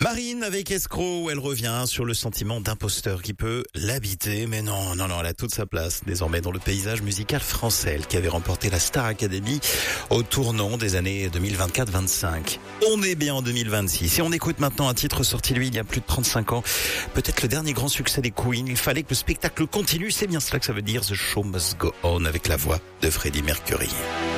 Marine avec Escroc, où elle revient sur le sentiment d'imposteur qui peut l'habiter. Mais non, elle a toute sa place désormais dans le paysage musical français, elle qui avait remporté la Star Academy au tournant des années 2024-25. On est bien en 2026 et on écoute maintenant un titre sorti lui il y a plus de 35 ans. Peut-être le dernier grand succès des Queen. Il fallait que le spectacle continue, c'est bien cela que ça veut dire. The Show Must Go On avec la voix de Freddie Mercury.